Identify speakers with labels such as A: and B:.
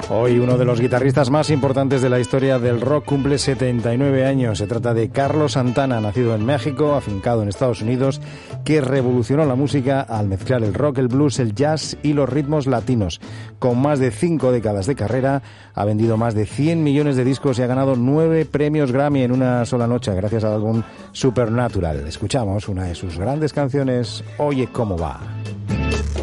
A: Hoy uno de los guitarristas más importantes de la historia del rock cumple 79 años. Se trata de Carlos Santana, nacido en México, afincado en Estados Unidos, que revolucionó la música al mezclar el rock, el blues, el jazz y los ritmos latinos. Con más de 5 décadas de carrera, ha vendido más de 100 millones de discos y ha ganado 9 premios Grammy en una sola noche, gracias al álbum Supernatural. Escuchamos una de sus grandes canciones, Oye cómo va.